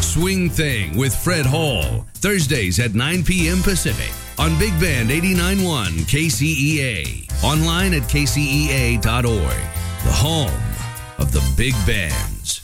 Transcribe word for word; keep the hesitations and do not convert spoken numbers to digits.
Swing Thing with Fred Hall, Thursdays at nine p.m. Pacific on Big Band eighty-nine point one K C E A. Online at K C E A dot org. The home of the big bands.